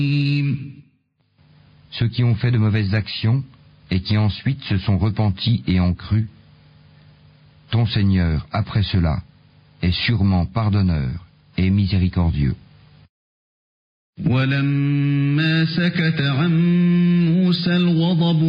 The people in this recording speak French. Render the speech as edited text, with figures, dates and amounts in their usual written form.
Ceux qui ont fait de mauvaises actions et qui ensuite se sont repentis et ont cru, ton Seigneur, après cela, est sûrement pardonneur et miséricordieux. ولما سكت عن موسى الغضب